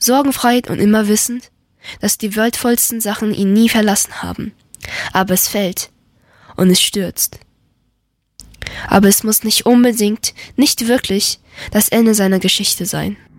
sorgenfrei und immer wissend, dass die wertvollsten Sachen ihn nie verlassen haben. Aber es fällt und es stürzt. Aber es muss nicht unbedingt, nicht wirklich das Ende seiner Geschichte sein.